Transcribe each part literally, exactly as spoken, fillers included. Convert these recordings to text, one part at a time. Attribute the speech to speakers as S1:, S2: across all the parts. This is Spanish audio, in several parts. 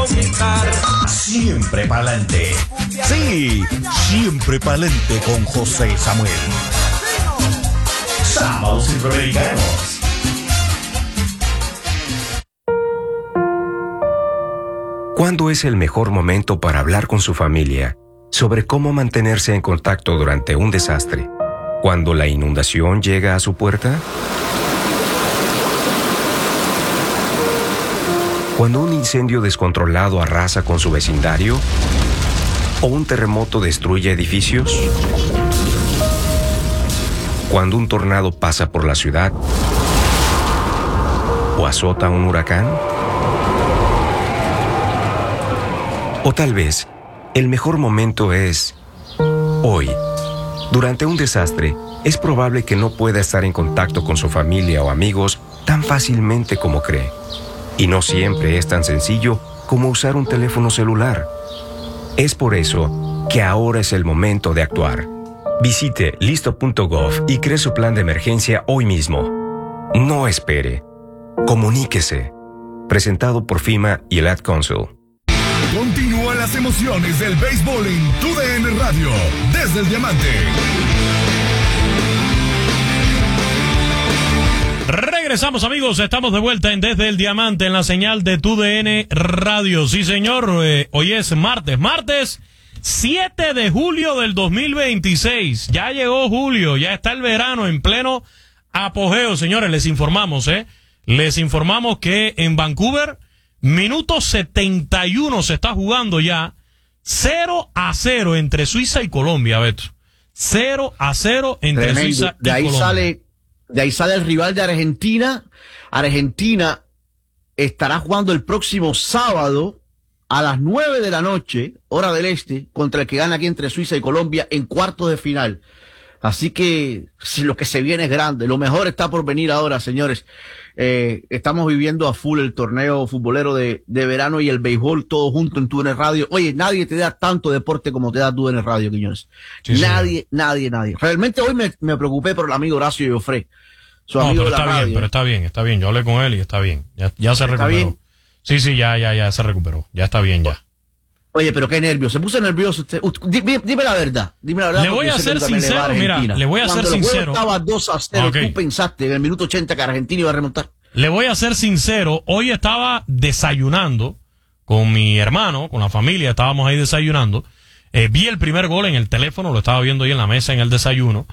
S1: conquistar.
S2: Siempre pa'lante. Sí, siempre pa'lante con José Samuel. Sábados Centroamericanos.
S3: ¿Cuándo es el mejor momento para hablar con su familia sobre cómo mantenerse en contacto durante un desastre? ¿Cuando la inundación llega a su puerta? ¿Cuando un incendio descontrolado arrasa con su vecindario? ¿O un terremoto destruye edificios? ¿Cuando un tornado pasa por la ciudad? ¿O azota un huracán? O tal vez, el mejor momento es hoy. Durante un desastre, es probable que no pueda estar en contacto con su familia o amigos tan fácilmente como cree. Y no siempre es tan sencillo como usar un teléfono celular. Es por eso que ahora es el momento de actuar. Visite listo punto gov y cree su plan de emergencia hoy mismo. No espere. Comuníquese. Presentado por FEMA y el Ad Council.
S4: Continúan las emociones del béisbol en T D N Radio, desde el Diamante.
S5: Regresamos, amigos, estamos de vuelta en Desde el Diamante en la señal de T D N Radio. Sí, señor, eh, hoy es martes, martes siete de julio del dos mil veintiséis. Ya llegó julio, ya está el verano en pleno apogeo, señores. Les informamos, eh, les informamos que en Vancouver, minuto setenta y uno se está jugando ya, cero a cero entre Suiza y Colombia, Beto. cero a cero entre Tremendo. Suiza y
S6: de ahí
S5: Colombia.
S6: Sale, de ahí sale el rival de Argentina. Argentina estará jugando el próximo sábado a las nueve de la noche, hora del este, contra el que gana aquí entre Suiza y Colombia en cuartos de final. Así que si lo que se viene es grande, lo mejor está por venir ahora, señores. Eh, estamos viviendo a full el torneo futbolero de, de verano y el béisbol todo junto en T D N Radio. Oye, nadie te da tanto deporte como te da T D N Radio, Quiñones. Sí, nadie, sí. nadie, nadie. Realmente hoy me, me preocupé por el amigo Horacio Joffre, su
S5: no,
S6: amigo
S5: pero
S6: de la
S5: está
S6: radio.
S5: bien, pero está bien, está bien. Yo hablé con él y está bien. Ya, ya se recuperó. Bien? Sí, sí, ya, ya, ya se recuperó. Ya está bien, ya.
S6: Oye, pero qué nervio. Se puso nervioso usted. Dime, dime la verdad. Dime la verdad.
S5: Le voy a ser sincero, mira, le voy a ser sincero.
S6: Cuando el juego estaba dos a cero, okay. ¿Tú pensaste en el minuto ochenta que Argentina iba a remontar?
S5: Le voy a ser sincero, hoy estaba desayunando con mi hermano, con la familia, estábamos ahí desayunando. Eh, vi el primer gol en el teléfono, lo estaba viendo ahí en la mesa en el desayuno.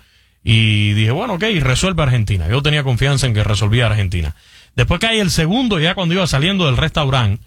S5: Y dije, bueno, ok, resuelve Argentina. Yo tenía confianza en que resolvía Argentina. Después cae el segundo, ya cuando iba saliendo del restaurante,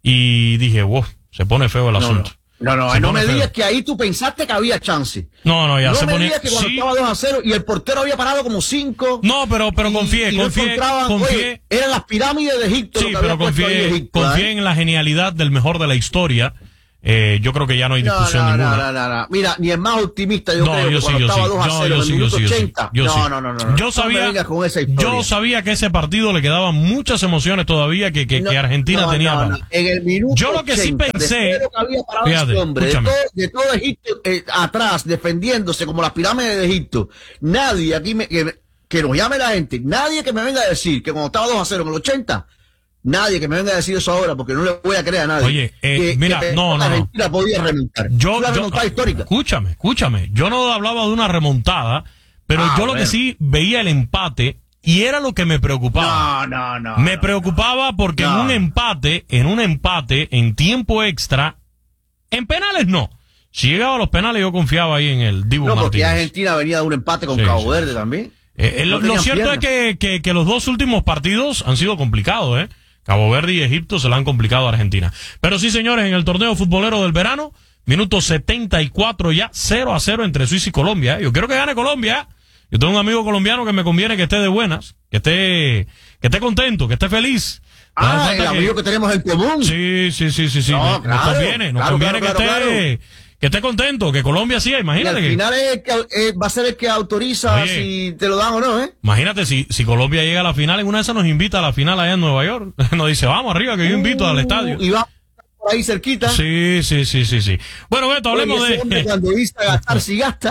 S5: y dije, wow, se pone feo el
S6: no,
S5: asunto.
S6: No, no, no, no me digas que ahí tú pensaste que había chance.
S5: No, no, ya
S6: no
S5: se ponía.
S6: No me digas que cuando sí. estaba dos a cero y el portero había parado como cinco.
S5: No, pero, pero confié, y, y confié, no confié.
S6: Oye, eran las pirámides de Egipto.
S5: Sí,
S6: lo que
S5: pero
S6: había
S5: confié,
S6: Egipto,
S5: confié
S6: ¿eh?
S5: en la genialidad del mejor de la historia. Eh, yo creo que ya no hay discusión
S6: no, no,
S5: ninguna.
S6: No, no, no, no. Mira, ni el más optimista yo
S5: no,
S6: creo
S5: yo
S6: que
S5: sí,
S6: cuando
S5: yo
S6: estaba
S5: sí.
S6: dos a cero
S5: yo
S6: en
S5: sí,
S6: el minuto
S5: yo sí,
S6: ochenta.
S5: Yo
S6: no,
S5: sí.
S6: no, no, no, no.
S5: Yo sabía,
S6: no con esa
S5: yo sabía que ese partido le quedaban muchas emociones todavía que, que, no, que Argentina
S6: no,
S5: tenía.
S6: No, no. En el minuto
S5: yo lo que
S6: ochenta,
S5: sí pensé.
S6: De que había parado
S5: fíjate,
S6: ese hombre, de, todo, de todo Egipto eh, atrás, defendiéndose como las pirámides de Egipto. Nadie aquí me, que, que nos llame la gente, nadie que me venga a decir que cuando estaba dos a cero en el ochenta. Nadie que me venga a decir eso ahora, porque no le voy a creer a nadie.
S5: Oye, eh,
S6: que,
S5: mira,
S6: que
S5: no, no,
S6: Argentina
S5: no.
S6: podía remontar.
S5: Yo,
S6: una
S5: yo,
S6: remontada histórica.
S5: Escúchame, escúchame. Yo no hablaba de una remontada, pero ah, yo lo bueno. que sí veía el empate y era lo que me preocupaba.
S6: No, no, no.
S5: Me
S6: no,
S5: preocupaba
S6: no.
S5: porque
S6: no.
S5: en un empate, en un empate, en tiempo extra, en penales no. Si llegaba a los penales yo confiaba ahí en el Dibu
S6: No, porque
S5: Martínez.
S6: Argentina venía de un empate con sí, Cabo sí, Verde sí. también.
S5: Eh, no lo cierto piernas. es que, que, que los dos últimos partidos han sido complicados, ¿eh? Cabo Verde y Egipto se la han complicado a Argentina. Pero sí, señores, en el torneo futbolero del verano, minuto setenta y cuatro ya, cero a cero entre Suiza y Colombia. ¿eh? Yo quiero que gane Colombia. ¿eh? Yo tengo un amigo colombiano que me conviene que esté de buenas, que esté, que esté contento, que esté feliz.
S6: Ah, el amigo que, que tenemos en común.
S5: Sí, sí, sí, sí, sí. No, nos, claro, nos conviene, nos claro, conviene claro, que claro, esté, claro. que esté contento, que Colombia sí, imagínate.
S6: Y al
S5: que,
S6: final es que, eh, va a ser el que autoriza Oye, si te lo dan o no, ¿eh?
S5: Imagínate, si, si Colombia llega a la final, en una de esas nos invita a la final allá en Nueva York. Nos dice, vamos arriba, que yo invito uh, al estadio.
S6: Y va por ahí cerquita.
S5: Sí, sí, sí, sí, sí. Bueno, Beto, hablemos
S6: Oye, ese
S5: de...
S6: hombre cuando dice gastar, si gasta.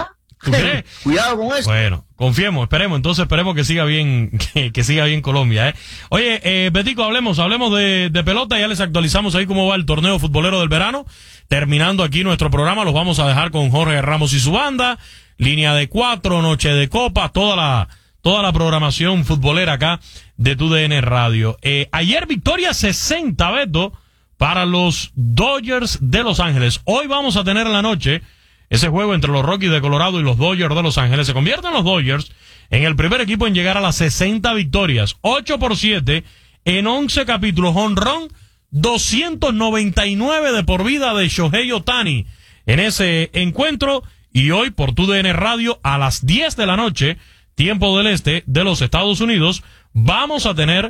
S5: ¿Tú crees?
S6: Cuidado con eso.
S5: Bueno, confiemos, esperemos, entonces esperemos que siga bien, que, que siga bien Colombia, ¿eh? Oye, eh, Betico, hablemos, hablemos de, de pelota, ya les actualizamos ahí cómo va el torneo futbolero del verano. Terminando aquí nuestro programa, los vamos a dejar con Jorge Ramos y su banda, línea de cuatro, noche de copa, toda la, toda la programación futbolera acá de Tu D N Radio. Eh, ayer victoria sesenta, Beto, para los Dodgers de Los Ángeles. Hoy vamos a tener en la noche ese juego entre los Rockies de Colorado y los Dodgers de Los Ángeles. Se convierten los Dodgers en el primer equipo en llegar a las sesenta victorias. ocho por siete en once capítulos. Honrón doscientos noventa y nueve de por vida de Shohei Ohtani en ese encuentro. Y hoy por Tu D N Radio a las diez de la noche, tiempo del este de los Estados Unidos, vamos a tener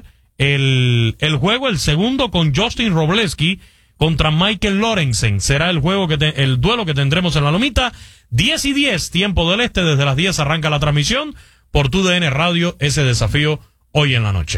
S5: el, el juego, el segundo con Justin Robleski contra Michael Lorenzen. Será el juego que te, el duelo que tendremos en la Lomita. diez y diez, tiempo del este, desde las diez arranca la transmisión por Tu D N Radio, ese desafío hoy en la noche.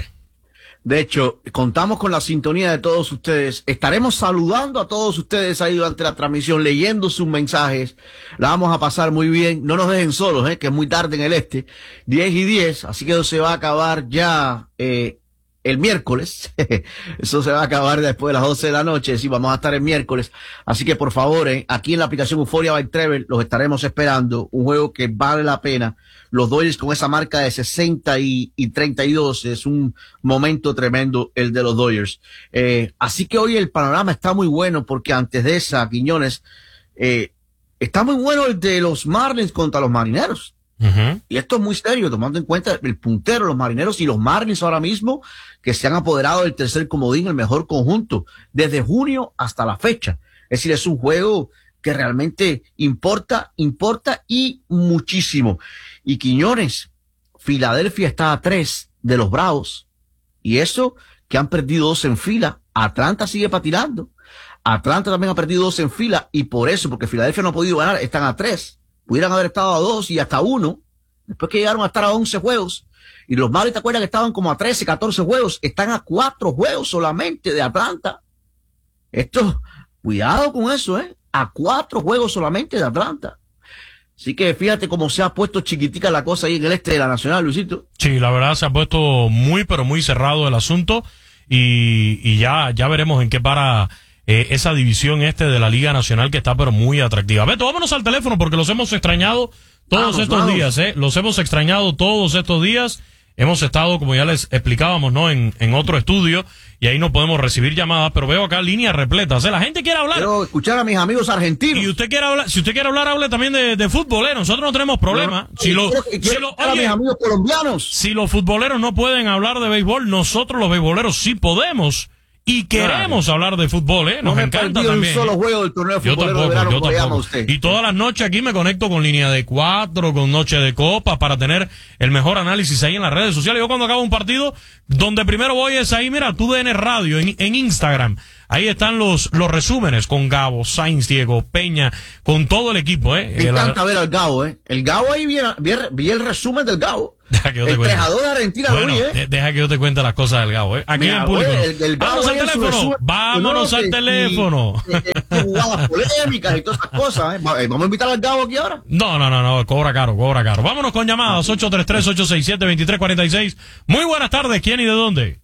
S6: De hecho, contamos con la sintonía de todos ustedes. Estaremos saludando a todos ustedes ahí durante la transmisión, leyendo sus mensajes. La vamos a pasar muy bien. No nos dejen solos, eh, que es muy tarde en el este. diez y diez, así que eso se va a acabar ya eh, el miércoles. Eso se va a acabar después de las doce de la noche. Sí, vamos a estar el miércoles. Así que, por favor, eh, aquí en la aplicación Euphoria by Trevor los estaremos esperando. Un juego que vale la pena. Los Dodgers con esa marca de sesenta y, y treinta y dos. Es un momento tremendo el de los Dodgers. Eh, así que hoy el panorama está muy bueno porque antes de esa, Quiñones, eh, está muy bueno el de los Marlins contra los Marineros. Uh-huh. Y esto es muy serio, tomando en cuenta el puntero, los Marineros y los Marlins ahora mismo, que se han apoderado del tercer comodín, el mejor conjunto, desde junio hasta la fecha. Es decir, es un juego que realmente importa, importa y muchísimo. Y Quiñones, Filadelfia está a tres de los Bravos, y eso que han perdido dos en fila. Atlanta sigue patinando. Atlanta también ha perdido dos en fila, y por eso, porque Filadelfia no ha podido ganar, están a tres. Pudieran haber estado a dos y hasta uno, después que llegaron a estar a once juegos. Y los Marlins, ¿te acuerdas que estaban como a trece, catorce juegos? Están a cuatro juegos solamente de Atlanta. Esto, cuidado con eso, ¿eh? A cuatro juegos solamente de Atlanta. Así que fíjate cómo se ha puesto chiquitica la cosa ahí en el este de la Nacional, Luisito.
S5: Sí, la verdad se ha puesto muy, pero muy cerrado el asunto. Y, y ya, ya veremos en qué para Eh, esa división este de la Liga Nacional, que está pero muy atractiva. Beto, vámonos al teléfono porque los hemos extrañado todos vamos, estos vamos. días, eh. Los hemos extrañado todos estos días. Hemos estado, como ya les explicábamos, ¿no? En, en otro estudio y ahí no podemos recibir llamadas, pero veo acá líneas repletas. ¿eh? La gente quiere hablar.
S6: Quiero escuchar a mis amigos argentinos.
S5: Y usted quiere hablar, si usted quiere hablar, hable también de, de fútbol, ¿eh? Nosotros no tenemos problema. Si, lo,
S6: si, lo, oye, a mis amigos colombianos.
S5: Si los futboleros no pueden hablar de béisbol, nosotros los beisboleros sí podemos. Y queremos claro. hablar de fútbol, ¿eh? Nos
S6: no
S5: encanta
S6: me
S5: también.
S6: Un solo juego del torneo de fútbol de verano,
S5: yo tampoco. Usted. Y todas las noches aquí me conecto con línea de cuatro, con noche de copas, para tener el mejor análisis ahí en las redes sociales. Yo cuando acabo un partido, donde primero voy es ahí, mira, Tu D N Radio, en, en Instagram. Ahí están los los resúmenes con Gabo, Sainz, Diego, Peña, con todo el equipo, ¿eh?
S6: Me encanta ver al Gabo, ¿eh? El Gabo ahí vi, vi, vi el resumen del Gabo.
S5: Deja que yo te
S6: el trejador de Argentina
S5: bueno,
S6: lo vi, ¿eh?
S5: Deja que yo te cuente las cosas del Gabo, ¿eh? Aquí
S6: Mira,
S5: en público.
S6: Oye, el, el
S5: Vámonos al teléfono. Vámonos al teléfono.
S6: Jugadas polémicas y todas esas cosas, ¿eh? Vamos a invitar al Gabo aquí ahora.
S5: No, no, no, no, cobra caro, cobra caro. Vámonos con llamadas ocho tres tres, ocho seis siete, dos tres cuatro seis. Muy buenas tardes, ¿quién y de dónde?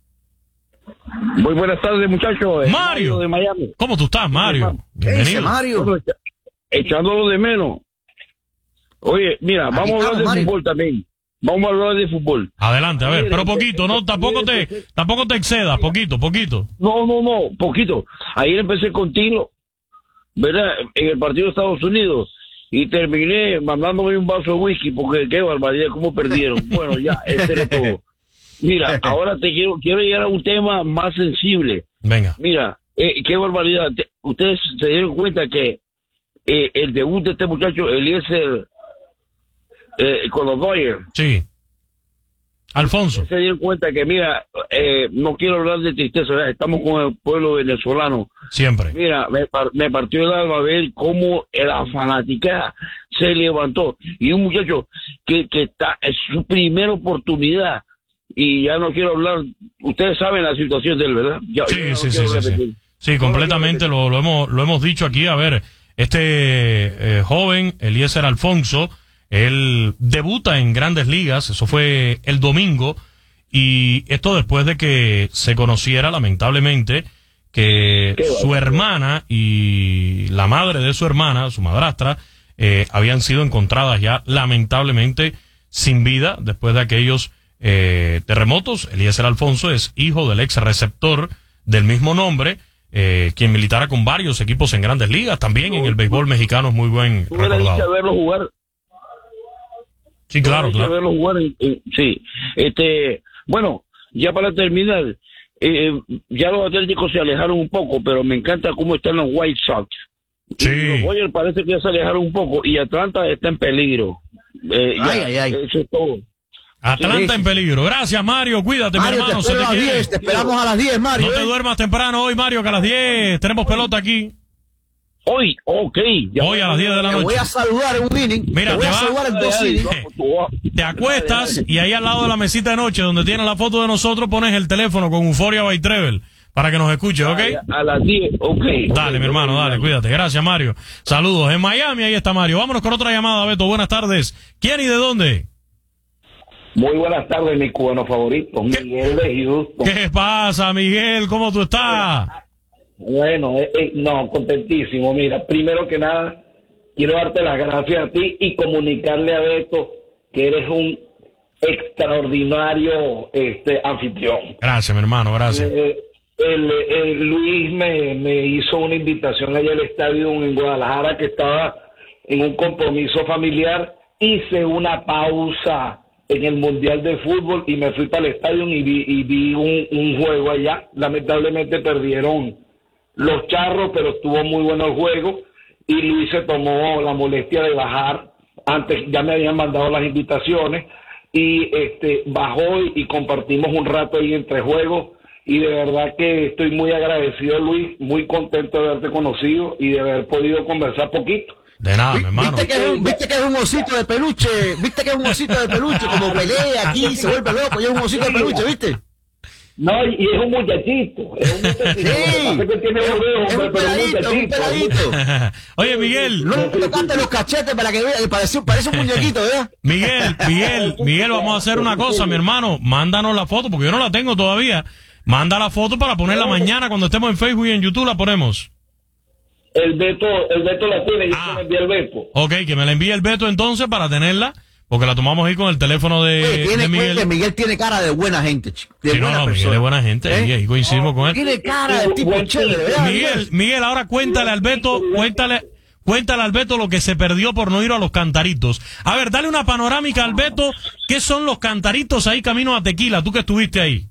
S1: Muy buenas tardes, muchachos.
S5: Mario.
S1: Mario de Miami.
S5: ¿Cómo tú estás, Mario?
S6: Bienvenido. Mario.
S1: Echándolo de menos. Oye, mira, Aquí vamos a hablar de Mario. fútbol también. Vamos a hablar de fútbol.
S5: Adelante, a ver, pero poquito, no, tampoco te, tampoco te excedas, poquito, poquito.
S1: No, no, no, poquito. Ayer empecé contigo, ¿verdad? En el partido de Estados Unidos. Y terminé mandándome un vaso de whisky porque qué barbaridad, cómo perdieron. Bueno, ya, ese era todo. Mira, ahora te quiero quiero llegar a un tema más sensible.
S5: Venga.
S1: Mira, eh, qué barbaridad. Te, ustedes se dieron cuenta que eh, el debut de este muchacho, Eliezer, eh, con los Dodgers.
S5: Sí. Alfonso.
S1: Se dieron cuenta que, mira, eh, no quiero hablar de tristeza, ¿verdad? Estamos con el pueblo venezolano.
S5: Siempre.
S1: Mira, me, me partió el alma ver cómo la fanática se levantó. Y un muchacho que, que está, es su primera oportunidad. Y ya no quiero hablar, ustedes saben la situación de él, ¿verdad? Ya,
S5: sí,
S1: no
S5: sí, sí, sí, sí, sí, completamente lo, lo hemos lo hemos dicho aquí. A ver, este eh, joven, Eliezer Alfonso, Él debuta en Grandes Ligas, eso fue el domingo, y esto después de que se conociera, lamentablemente, que su hermana y la madre de su hermana, su madrastra, eh, habían sido encontradas ya, lamentablemente, sin vida, después de aquellos eh, terremotos. Eliezer Alfonso es hijo del ex receptor del mismo nombre, eh, quien militara con varios equipos en Grandes Ligas, también en el béisbol mexicano es muy buen recordado.
S1: verlo jugar.
S5: Sí, claro,
S1: Tuve
S5: claro.
S1: verlo jugar, en- en- sí. Este, bueno, ya para terminar, eh, ya los Atléticos se alejaron un poco, pero me encanta cómo están los White Sox.
S5: Sí.
S1: Y los Dodgers parece que ya se alejaron un poco y Atlanta está en peligro. Eh, ya,
S6: Ay, ay, ay.
S1: Eso es todo.
S5: Atlanta
S6: Sí.
S5: en peligro. Gracias, Mario. Cuídate,
S6: Mario,
S5: mi hermano.
S6: te
S5: Se
S6: espero
S5: te
S6: a las
S5: quiere.
S6: diez, te esperamos a las diez, Mario.
S5: No te
S6: ¿eh?
S5: duermas temprano hoy, Mario, que a las diez tenemos pelota aquí.
S1: Hoy, ok. ya-
S5: Hoy a las diez de la
S6: Te voy
S5: noche.
S6: a saludar en un inning.
S5: Mira,
S6: te voy
S5: te
S6: a
S5: va-
S6: saludar en dos
S1: Ay,
S6: innings.
S1: vamos, tú vas.
S5: Te acuestas y ahí al lado de la mesita de noche donde tiene la foto de nosotros pones el teléfono con Euforia by Travel para que nos escuches, ¿ok?
S1: A las diez, ok.
S5: Dale, mi hermano, dale, cuídate. Gracias, Mario. Saludos. En Miami, ahí está Mario. Vámonos con otra llamada, Beto. Buenas tardes. ¿Quién y de dónde?
S7: Muy buenas tardes, mi cubano favorito, Miguel de Houston.
S5: ¿Qué pasa, Miguel? ¿Cómo tú estás?
S7: Bueno, eh, eh, no, contentísimo. Mira, primero que nada, quiero darte las gracias a ti y comunicarle a Beto que eres un extraordinario este anfitrión.
S5: Gracias, mi hermano, gracias.
S7: Eh, el, el Luis me, me hizo una invitación allá al estadio en Guadalajara, que estaba en un compromiso familiar. Hice una pausa en el Mundial de Fútbol y me fui para el estadio y vi, y vi un, un juego allá. Lamentablemente perdieron los Charros, pero estuvo muy bueno el juego y Luis se tomó la molestia de bajar. Antes ya me habían mandado las invitaciones y este bajó y, y compartimos un rato ahí entre juegos. Y de verdad que estoy muy agradecido, Luis, muy contento de haberte conocido y de haber podido conversar poquito.
S5: De nada, mi hermano.
S6: ¿Viste que, es un, ¿Viste que es un osito de peluche? ¿Viste que es un osito de peluche? Como pelea aquí, se vuelve loco, y es un osito de peluche, ¿viste?
S7: No, y es un muchachito, es un muchachito.
S6: Sí.
S7: Lo que pasa es que tiene orejo,
S6: Es un
S7: pero es un
S6: peladito, es un
S7: muchachito.
S6: peladito.
S5: Oye, Miguel,
S6: No le tocaste los cachetes para que vea, que parece, parece un muñequito, ¿verdad?
S5: Miguel, Miguel, Miguel, vamos a hacer una cosa, mi hermano. Mándanos la foto, porque yo no la tengo todavía. Manda la foto para ponerla mañana cuando estemos en Facebook y en YouTube la ponemos.
S7: El Beto, el Beto la tiene, yo
S5: Ah.
S7: se la envié al Beto.
S5: Ok, que me la envíe el Beto entonces para tenerla, porque la tomamos ahí con el teléfono de,
S6: Oye, tiene,
S5: de Miguel.
S6: Miguel. Miguel tiene cara de buena gente, chico. De
S5: Sí, no,
S6: buena
S5: no, Miguel
S6: persona.
S5: es buena gente,
S6: ¿Eh?
S5: ahí, ahí coincidimos con él.
S6: Tiene cara de tipo
S7: Buen
S6: chévere,
S7: tipo.
S6: ¿verdad?
S5: Miguel, Miguel, ahora cuéntale al Beto, cuéntale, cuéntale al Beto lo que se perdió por no ir a los cantaritos. A ver, dale una panorámica al Beto, ¿qué son los cantaritos ahí camino a Tequila? Tú que estuviste ahí.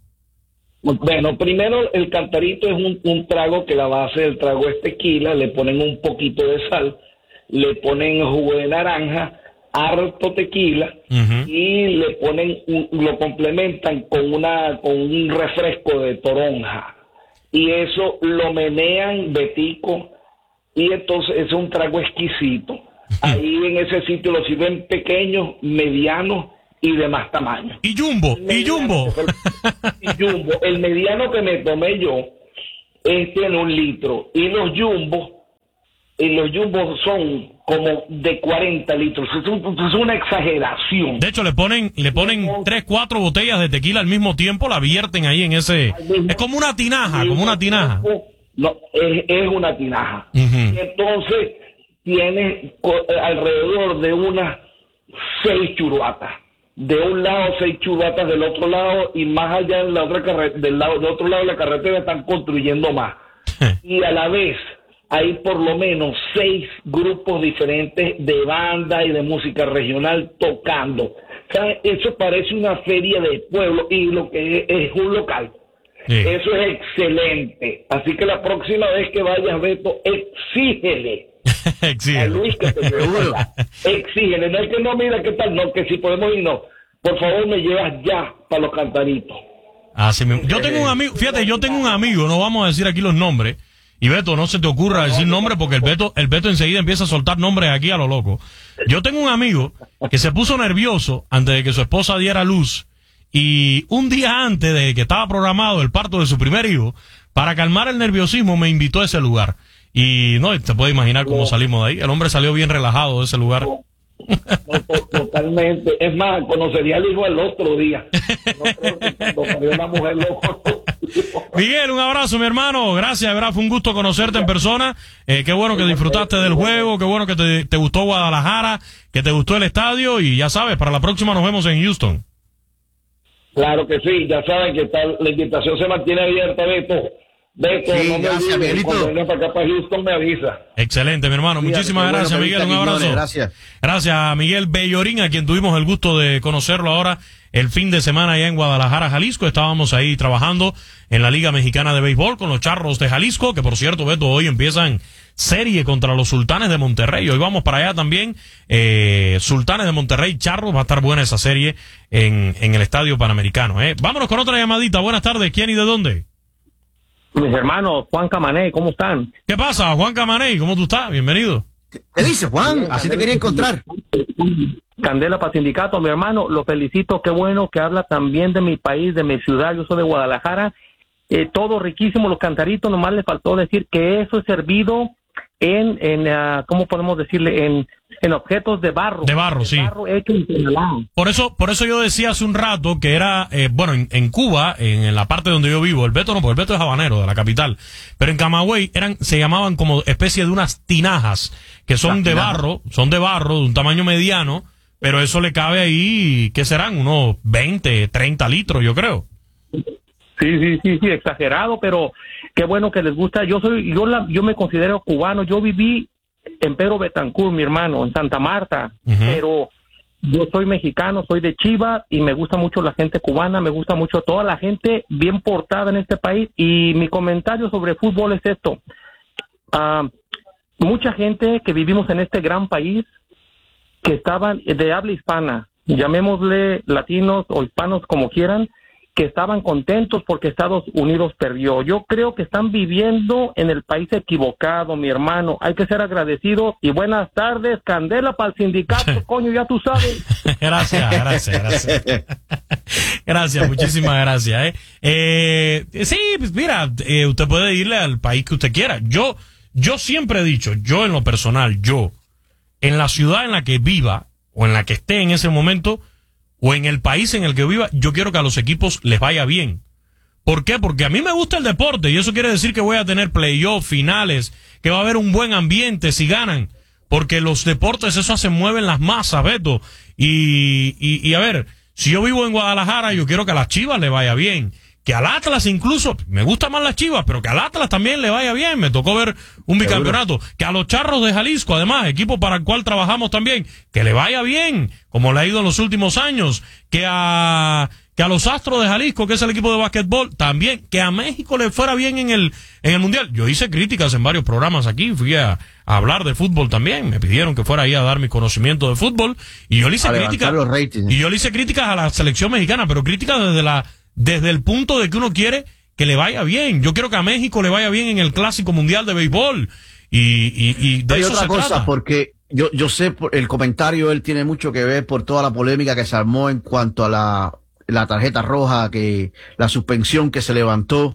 S7: Bueno, primero el cantarito es un, un trago que la base del trago es tequila, le ponen un poquito de sal, le ponen jugo de naranja, harto tequila
S5: Ujú.
S7: y le ponen, un- lo complementan con una con un refresco de toronja y eso lo menean betico y entonces es un trago exquisito. Ahí en ese sitio lo sirven pequeños, medianos y de más tamaño.
S5: Y Jumbo, y
S7: Mediano,
S5: Jumbo.
S7: y Jumbo. El mediano que me tomé yo es en un litro. Y los Jumbo, y los Jumbo son como de cuarenta litros. Es, un- es una exageración.
S5: De hecho, le ponen, le ponen tres, cuatro botellas de tequila al mismo tiempo, la vierten ahí en ese, es como una tinaja, como una tinaja.
S7: No, es, es una tinaja.
S5: Ujú.
S7: Y entonces tienes co- alrededor de unas seis churuatas. De un lado seis churuatas, del otro lado y más allá en la otra carre- del lado del otro lado de la carretera están construyendo más. Y a la vez hay por lo menos seis grupos diferentes de banda y de música regional tocando. O sea, eso parece una feria de pueblo y lo que es, es un local.
S5: Sí.
S7: Eso es excelente. Así que la próxima vez que vayas, Beto, exígele a
S5: Exígele.
S7: Luis que te lleve
S6: Seguro.
S7: allá. Exígele. No es que no, mira qué tal, no, que si podemos ir, no. Por favor, me llevas ya para los cantaritos.
S5: Así mismo. Yo tengo un amigo, fíjate, yo tengo un amigo, no vamos a decir aquí los nombres, y Beto, no se te ocurra decir nombres porque el Beto, el Beto enseguida empieza a soltar nombres aquí a lo loco. Yo tengo un amigo que se puso nervioso antes de que su esposa diera luz, y un día antes de que estaba programado el parto de su primer hijo, para calmar el nerviosismo me invitó a ese lugar. Y no, te puedes imaginar cómo salimos de ahí. El hombre salió bien relajado de ese lugar.
S7: No, to- totalmente. Es más, conocería al hijo el otro día. No creo que cuando salió una mujer loco.
S5: Miguel, un abrazo, mi hermano. Gracias, de verdad, fue un gusto conocerte en persona. Eh, qué bueno que disfrutaste del juego, qué bueno que te, te gustó Guadalajara, que te gustó el estadio y ya sabes, para la próxima nos vemos en Houston.
S7: Claro que sí, ya saben que está, la invitación se mantiene abierta, Beto. Beto,
S6: Sí,
S7: no me
S6: gracias,
S7: olvides,
S6: Miguelito.
S7: cuando venga para acá para Houston me avisa.
S5: Excelente, mi hermano.
S6: Cuídate,
S5: Muchísimas
S6: qué bueno
S5: gracias,
S6: que
S5: Miguel. Un
S6: viniste,
S5: abrazo.
S6: Quiñones, gracias.
S5: Gracias a Miguel Bellorín, a quien tuvimos el gusto de conocerlo ahora el fin de semana allá en Guadalajara, Jalisco. Estábamos ahí trabajando en la Liga Mexicana de Béisbol con los Charros de Jalisco, que por cierto, Beto, hoy empiezan serie contra los Sultanes de Monterrey. Hoy vamos para allá también. Eh, Sultanes de Monterrey, Charros, va a estar buena esa serie en, en el Estadio Panamericano. Eh. Vámonos con otra llamadita. Buenas tardes. ¿Quién y de dónde?
S8: Mis hermanos, Juan Camané, ¿cómo están?
S5: ¿Qué pasa, Juan Camaney? ¿Cómo tú estás? Bienvenido.
S6: ¿Qué dices, Juan? Así te quería encontrar.
S8: Candela para sindicato, mi hermano, lo felicito, qué bueno que habla también de mi país, de mi ciudad, yo soy de Guadalajara, eh, todo riquísimo, los cantaritos, nomás le faltó decir que eso es servido en, en uh, ¿cómo podemos decirle? En, en objetos de barro.
S5: De barro, sí.
S8: Barro hecho en Tonalá.
S5: Por eso, por eso yo decía hace un rato que era, eh, bueno, en, en Cuba, en, en la parte donde yo vivo, el Beto no, porque el Beto es habanero, de la capital, pero en Camagüey eran, se llamaban como especie de unas tinajas, que son
S6: Las
S5: de
S6: tinajas.
S5: barro, son de barro, de un tamaño mediano, pero eso le cabe ahí, ¿qué serán? Unos veinte, treinta litros, yo creo.
S8: Sí, sí, sí, sí, exagerado, pero qué bueno que les gusta. Yo soy, yo la, yo me considero cubano. Yo viví en Pedro Betancourt, mi hermano, en Santa Marta,
S5: Ujú.
S8: pero yo soy mexicano, soy de Chivas y me gusta mucho la gente cubana, me gusta mucho toda la gente bien portada en este país. Y mi comentario sobre fútbol es esto: Ah, mucha gente que vivimos en este gran país, que estaban de habla hispana, llamémosle latinos o hispanos como quieran, que estaban contentos porque Estados Unidos perdió. Yo creo que están viviendo en el país equivocado, mi hermano. Hay que ser agradecidos y buenas tardes, Candela para el sindicato, coño, ya tú sabes.
S5: Gracias, gracias, gracias. Gracias, muchísimas gracias. Eh. Eh, sí, pues mira, eh, usted puede irle al país que usted quiera. Yo, yo siempre he dicho, yo en lo personal, yo, en la ciudad en la que viva o en la que esté en ese momento o en el país en el que viva, yo quiero que a los equipos les vaya bien. ¿Por qué? Porque a mí me gusta el deporte y eso quiere decir que voy a tener playoffs, finales, que va a haber un buen ambiente si ganan. Porque los deportes, eso se mueven las masas, Beto. Y, y, y a ver, si yo vivo en Guadalajara, yo quiero que a las Chivas le vaya bien. Que al Atlas incluso, me gustan más las Chivas, pero que al Atlas también le vaya bien. Me tocó ver un bicampeonato. Que a los Charros de Jalisco, además, equipo para el cual trabajamos también, que le vaya bien, como le ha ido en los últimos años. Que a, que a los Astros de Jalisco, que es el equipo de básquetbol, también. Que a México le fuera bien en el, en el Mundial. Yo hice críticas en varios programas aquí, fui a, a hablar de fútbol también. Me pidieron que fuera ahí a dar mi conocimiento de fútbol. Y yo le hice
S6: A
S5: críticas.
S6: levantar los ratings.
S5: Y yo le hice críticas a la selección mexicana, pero críticas desde la, desde el punto de que uno quiere que le vaya bien. Yo quiero que a México le vaya bien en el Clásico Mundial de Béisbol. Y, y, y de
S6: Hay
S5: eso
S6: otra
S5: se
S6: cosa,
S5: trata.
S6: porque yo, yo sé, por el comentario él tiene mucho que ver por toda la polémica que se armó en cuanto a la, la tarjeta roja, que la suspensión que se levantó.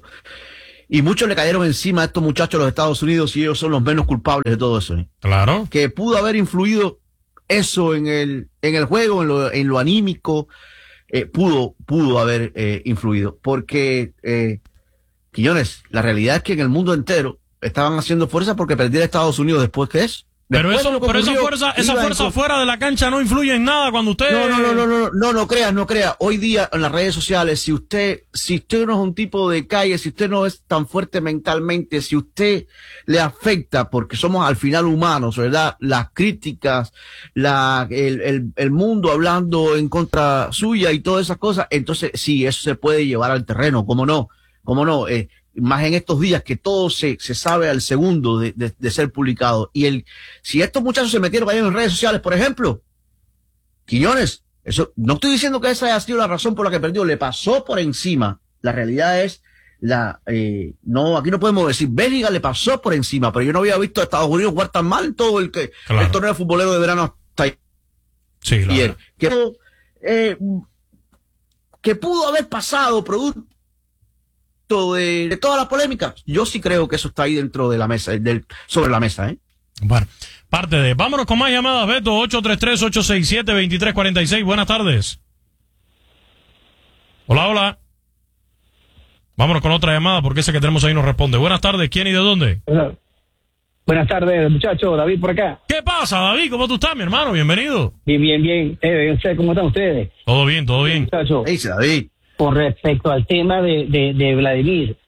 S6: Y muchos le cayeron encima a estos muchachos de los Estados Unidos y ellos son los menos culpables de todo eso. ¿eh?
S5: Claro.
S6: Que pudo haber influido eso en el, en el juego, en lo, en lo anímico, eh, pudo, pudo haber eh, influido. Porque, eh, Quiñones, la realidad es que en el mundo entero estaban haciendo fuerza porque perdiera Estados Unidos después que eso.
S5: Pero
S6: Después
S5: eso,
S6: de lo que
S5: pero esa
S6: ocurrió,
S5: fuerza, esa
S6: iba en
S5: fuerza
S6: con-
S5: fuera de la cancha no influye en nada cuando usted.
S6: No, no, no, no, no, no, no creas, no creas. Hoy día en las redes sociales, si usted, si usted no es un tipo de calle, si usted no es tan fuerte mentalmente, si usted le afecta, porque somos al final humanos, ¿verdad? Las críticas, la, el, el, el mundo hablando en contra suya y todas esas cosas, entonces sí, eso se puede llevar al terreno, ¿cómo no? ¿Cómo no? Eh, más en estos días que todo se, se sabe al segundo de, de, de ser publicado. Y el, si estos muchachos se metieron ahí en redes sociales, por ejemplo, Quiñones, eso, no estoy diciendo que esa haya sido la razón por la que perdió, le pasó por encima. La realidad es, la, eh, no, aquí no podemos decir, Bélgica le pasó por encima, pero yo no había visto a Estados Unidos jugar tan mal todo el que,
S5: Claro.
S6: el torneo futbolero de verano hasta
S5: Sí, claro.
S6: ayer. Que, eh, que pudo haber pasado producto de, de toda la polémica. Yo sí creo que eso está ahí dentro de la mesa, del, sobre la mesa, ¿eh?
S5: Bueno, parte de... Vámonos con más llamadas, Beto. ocho tres tres, ocho seis siete, dos tres cuatro seis. Buenas tardes. Hola, hola. Vámonos con otra llamada porque ese que tenemos ahí nos responde. Buenas tardes, ¿quién y de dónde?
S9: Hola. Buenas tardes, muchachos. David por acá.
S5: ¿Qué pasa, David? ¿Cómo tú estás, mi hermano? Bienvenido.
S9: Bien, bien, bien. Eh, no sé cómo están ustedes.
S5: Todo bien, todo bien.
S9: Muchachos,
S6: ¿Qué dice David?
S9: con respecto al tema de, de, de Vladimir,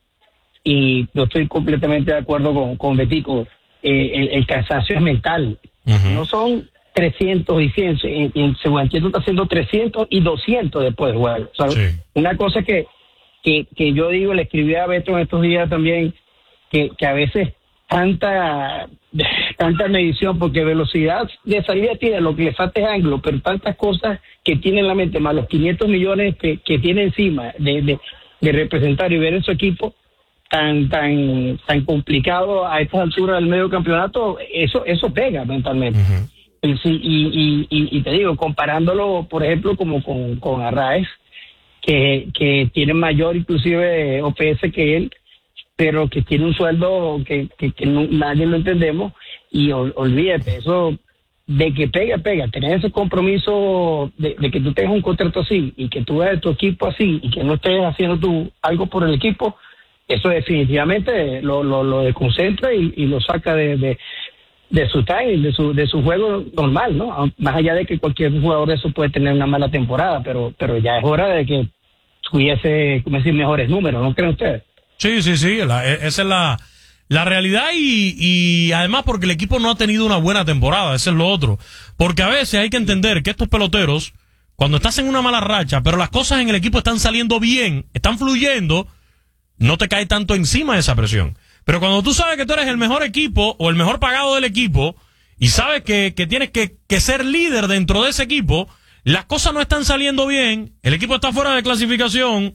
S9: y yo estoy completamente de acuerdo con, con Betico, eh, el, el cansancio es mental.
S5: Uh-huh.
S9: No son trescientos y cien, en, en según entiendo está haciendo trescientos y doscientos después, bueno, ¿sabes?
S5: Sí.
S9: Una cosa que, que, que yo digo, le escribí a Beto en estos días también, que, que a veces tanta tanta medición, porque velocidad de salida tiene, lo que le falta es ángulo, pero tantas cosas que tiene en la mente, más los quinientos millones que, que tiene encima de, de, de representar y ver en su equipo tan tan tan complicado a estas alturas del medio campeonato, eso eso pega mentalmente.
S5: Uh-huh.
S9: Y, sí, y, y, y, y te digo, comparándolo, por ejemplo, como con, con Arraez, que, que tiene mayor inclusive O P S que él, pero que tiene un sueldo que, que, que no, nadie lo entendemos, y ol, olvídate, eso de que pega, pega, tener ese compromiso de, de que tú tengas un contrato así, y que tú veas tu equipo así, y que no estés haciendo tú algo por el equipo, eso definitivamente lo, lo, lo desconcentra y, y lo saca de, de, de su time, de su, de su juego normal, ¿no? Más allá de que cualquier jugador de eso puede tener una mala temporada, pero, pero ya es hora de que tuviese, como decir, mejores números, ¿no creen ustedes?
S5: Sí, sí, sí, la, esa es la, la realidad, y, y además porque el equipo no ha tenido una buena temporada, eso es lo otro. Porque a veces hay que entender que estos peloteros, cuando estás en una mala racha, pero las cosas en el equipo están saliendo bien, están fluyendo, no te cae tanto encima esa presión. Pero cuando tú sabes que tú eres el mejor equipo o el mejor pagado del equipo y sabes que, que tienes que, que ser líder dentro de ese equipo, las cosas no están saliendo bien, el equipo está fuera de clasificación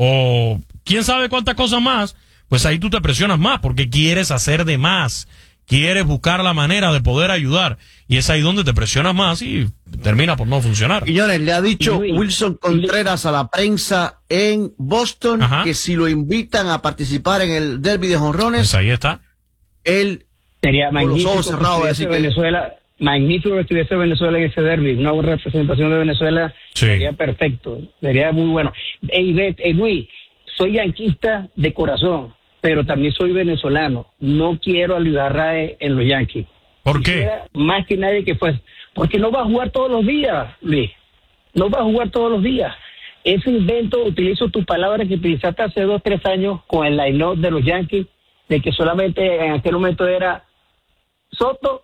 S5: o quién sabe cuántas cosas más, pues ahí tú te presionas más porque quieres hacer de más, quieres buscar la manera de poder ayudar, y es ahí donde te presionas más y termina por no funcionar.
S6: Quiñones, le ha dicho Wilson Contreras a la prensa en Boston, ajá, que si lo invitan a participar en el derby de jonrones,
S5: pues ahí está.
S6: Él,
S9: sería magnífico,
S6: con los ojos cerrados,
S9: que
S6: así que
S9: Venezuela, magnífico que estuviese Venezuela en ese derby, una buena representación de Venezuela, sí, sería perfecto, sería muy bueno. Hey, hey, Luis, soy yanquista de corazón, pero también soy venezolano. No quiero a Luis Arraez en los Yankees.
S5: ¿Por qué?
S9: Más que nadie que fue. Porque no va a jugar todos los días, Luis. No va a jugar todos los días. Ese invento, utilizo tu palabra que utilizaste hace dos, tres años con el line-up de los Yankees, de que solamente en aquel momento era Soto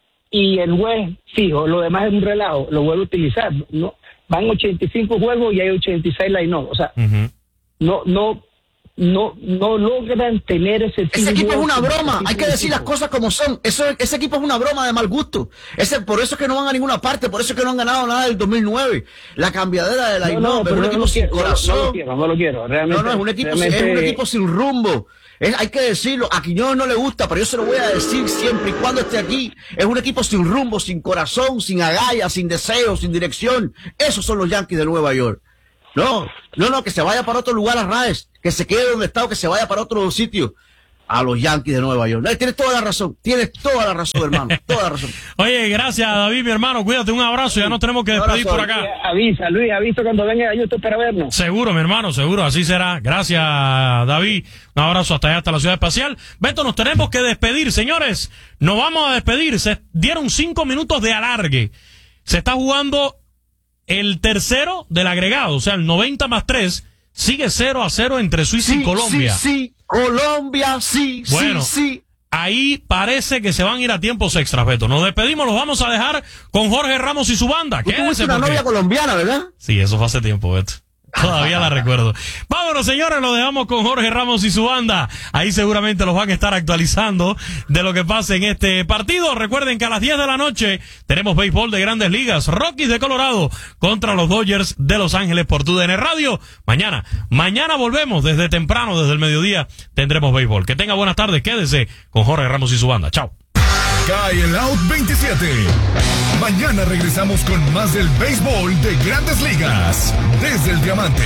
S9: y el juez fijo, lo demás es un relajo, lo vuelvo a utilizar. No, van ochenta y cinco juegos y hay ochenta y seis line-up. O sea, uh-huh. no, no, no, no logran tener ese...
S6: Ese equipo es una broma, hay que decir las cosas como son. Eso, ese equipo es una broma de mal gusto. Ese, por eso es que no van a ninguna parte, por eso es que no han ganado nada del dos mil nueve. La cambiadera de la
S9: no, no,
S6: pero es un
S9: no
S6: equipo
S9: lo
S6: sin
S9: quiero,
S6: corazón.
S9: No, no lo quiero, no lo quiero. Realmente,
S6: no, no, es un equipo,
S9: realmente...
S6: es un equipo sin rumbo. Es, hay que decirlo, a Quiñones no le gusta, pero yo se lo voy a decir siempre y cuando esté aquí. Es un equipo sin rumbo, sin corazón, sin agallas, sin deseo, sin dirección. Esos son los Yankees de Nueva York. No, no, no, que se vaya para otro lugar Arraez, que se quede donde está o que se vaya para otro sitio. A los Yankees de Nueva York. No, tienes toda la razón, tienes toda la razón, hermano, toda la razón.
S5: Oye, gracias, David, mi hermano, cuídate, un abrazo, ya nos tenemos que despedir por acá.
S9: Avisa, Luis, avisa cuando venga a YouTube para vernos.
S5: Seguro, mi hermano, seguro, así será. Gracias, David, un abrazo hasta allá, hasta la ciudad espacial. Beto, nos tenemos que despedir, señores, nos vamos a despedir, se dieron cinco minutos de alargue. Se está jugando el tercero del agregado, o sea, el noventa más tres, sigue cero a cero entre Suiza
S6: sí,
S5: y Colombia.
S6: Sí, sí, Colombia, sí,
S5: bueno,
S6: sí, sí.
S5: Ahí parece que se van a ir a tiempos extras, Beto. Nos despedimos, los vamos a dejar con Jorge Ramos y su banda.
S6: Tú tuviste una novia colombiana, ¿verdad?
S5: Sí, eso fue hace tiempo, Beto. Todavía la recuerdo. Vámonos, señores, lo dejamos con Jorge Ramos y su banda. Ahí seguramente los van a estar actualizando de lo que pase en este partido. Recuerden que a las diez de la noche tenemos béisbol de Grandes Ligas. Rockies de Colorado contra los Dodgers de Los Ángeles por T U D N Radio. Mañana, mañana volvemos desde temprano, desde el mediodía, tendremos béisbol. Que tenga buenas tardes, quédese con Jorge Ramos y su banda. Chao.
S4: Cae el Out veintisiete. Mañana regresamos con más del béisbol de Grandes Ligas desde el Diamante.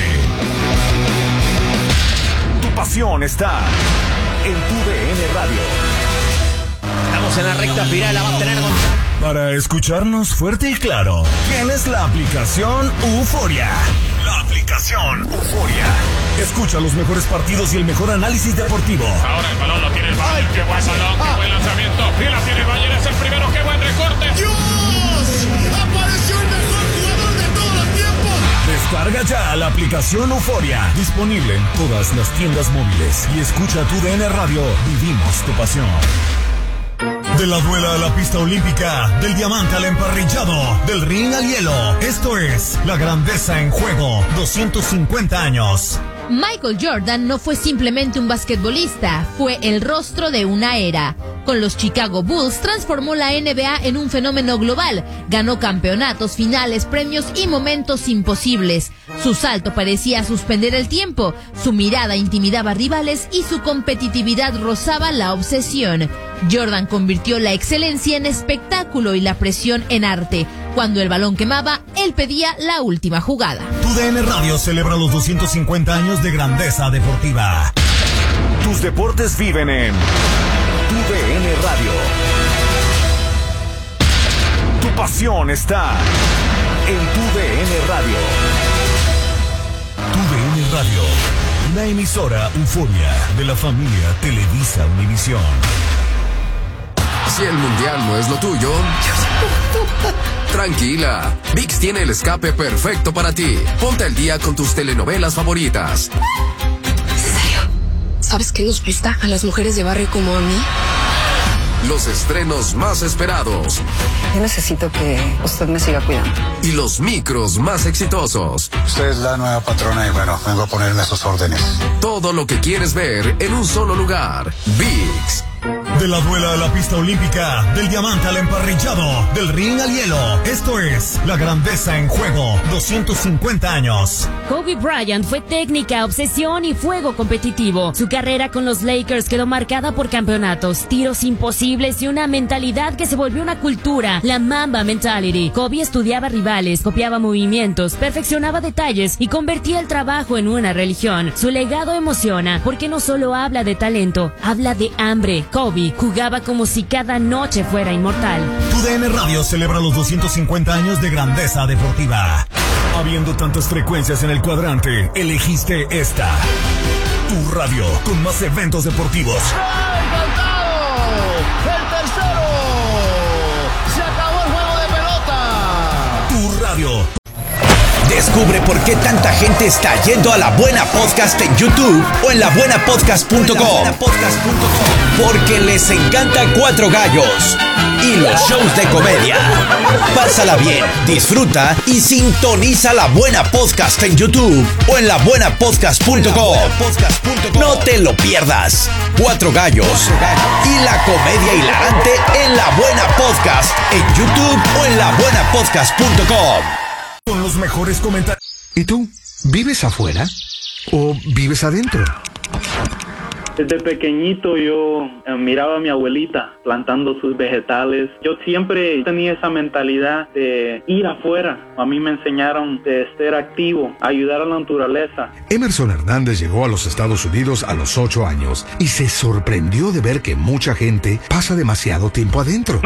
S2: Tu pasión está en T U D N Radio.
S5: Estamos
S10: Estamos en la recta final, la va a tener Gonzalo.
S2: Para escucharnos fuerte y claro, tienes la aplicación Euforia. La aplicación Euforia. Escucha los mejores partidos y el mejor análisis deportivo.
S11: Ahora el balón lo tiene el Bayern. Qué buen balón, qué buen lanzamiento. Y la tiene el Bayern, es el primero. Qué buen recorte.
S4: ¡Dios! ¡Apareció el mejor jugador de todos los tiempos!
S2: Descarga ya la aplicación Euforia. Disponible en todas las tiendas móviles. Y escucha tu D N Radio. Vivimos tu pasión. De la duela a la pista olímpica, del diamante al emparrillado, del ring al hielo. Esto es La Grandeza en Juego, doscientos cincuenta años.
S12: Michael Jordan no fue simplemente un basquetbolista, fue el rostro de una era. Con los Chicago Bulls transformó la N B A en un fenómeno global, ganó campeonatos, finales, premios y momentos imposibles. Su salto parecía suspender el tiempo, su mirada intimidaba rivales y su competitividad rozaba la obsesión. Jordan convirtió la excelencia en espectáculo y la presión en arte. Cuando el balón quemaba, él pedía la última jugada.
S2: Tu D N Radio celebra los doscientos cincuenta años de grandeza deportiva. Tus deportes viven en Tu D N Radio. Tu pasión está en Tu D N Radio. Tu D N Radio, una emisora Euforia de la familia Televisa Univisión.
S13: Si el mundial no es lo tuyo, tranquila, ViX tiene el escape perfecto para ti. Ponte al día con tus telenovelas favoritas.
S14: ¿En serio? ¿Sabes qué nos gusta a las mujeres de barrio como a mí?
S13: Los estrenos más esperados.
S14: Yo necesito que usted me siga cuidando.
S13: Y los micros más exitosos.
S15: Usted es la nueva patrona y bueno, vengo a ponerme a sus órdenes.
S13: Todo lo que quieres ver en un solo lugar. ViX.
S2: De la duela a la pista olímpica, del diamante al emparrillado, del ring al hielo. Esto es La Grandeza en Juego, doscientos cincuenta años.
S16: Kobe Bryant fue técnica, obsesión y fuego competitivo. Su carrera con los Lakers quedó marcada por campeonatos, tiros imposibles y una mentalidad que se volvió una cultura, la Mamba Mentality. Kobe estudiaba rivales, copiaba movimientos, perfeccionaba detalles y convertía el trabajo en una religión. Su legado emociona porque no solo habla de talento, habla de hambre. Kobe jugaba como si cada noche fuera inmortal.
S2: Tu D N Radio celebra los doscientos cincuenta años de grandeza deportiva. Habiendo tantas frecuencias en el cuadrante, elegiste esta. Tu radio con más eventos deportivos.
S6: ¡El tercero! ¡Se acabó el juego de pelota!
S2: Tu radio.
S17: Descubre por qué tanta gente está yendo a La Buena Podcast en YouTube o en la buena podcast punto com. Porque les encanta Cuatro Gallos y los shows de comedia. Pásala bien, disfruta y sintoniza La Buena Podcast en YouTube o en la buena podcast punto com. No te lo pierdas. Cuatro Gallos y la comedia hilarante en La Buena Podcast en YouTube o en la buena podcast punto com.
S2: Con los mejores comentarios.
S18: ¿Y tú? ¿Vives afuera o vives adentro?
S19: Desde pequeñito yo eh, miraba a mi abuelita plantando sus vegetales. Yo siempre tenía esa mentalidad de ir afuera. A mí me enseñaron de ser activo, ayudar a la naturaleza.
S18: Emerson Hernández llegó a los Estados Unidos a los ocho años y se sorprendió de ver que mucha gente pasa demasiado tiempo adentro.